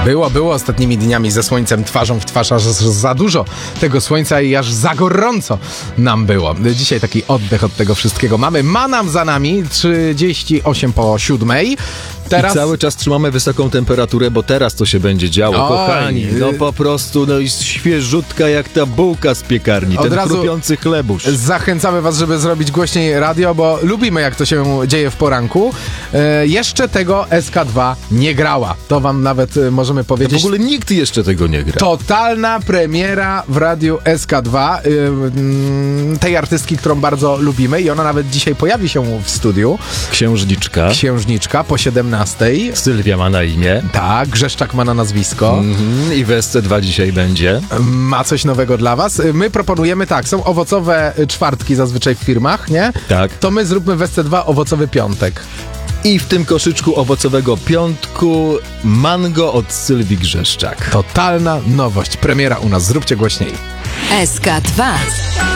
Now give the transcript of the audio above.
Było ostatnimi dniami ze słońcem twarzą w twarz, aż za dużo tego słońca i aż za gorąco nam było. Dzisiaj taki oddech od tego wszystkiego mamy. Ma nam za nami 38 po 7. Teraz... I cały czas trzymamy wysoką temperaturę, bo teraz to się będzie działo, kochani. No po prostu, no i świeżutka jak ta bułka z piekarni, ten chrupiący chlebusz. Zachęcamy was, żeby zrobić głośniej radio, bo lubimy jak to się dzieje w poranku. Jeszcze tego SK2 nie grała. To wam nawet możemy powiedzieć. W ogóle nikt jeszcze tego nie gra. Totalna premiera w radiu SK2 tej artystki, którą bardzo lubimy i ona nawet dzisiaj pojawi się w studiu. Księżniczka po 17. Sylwia ma na imię. Tak, Grzeszczak ma na nazwisko. I w SC2 dzisiaj będzie. Ma coś nowego dla was. My proponujemy tak, są owocowe czwartki zazwyczaj w firmach, nie? Tak. To my zróbmy w SC2 owocowy piątek. I w tym koszyczku owocowego piątku mango od Sylwii Grzeszczak. Totalna nowość. Premiera u nas. Zróbcie głośniej. SK2.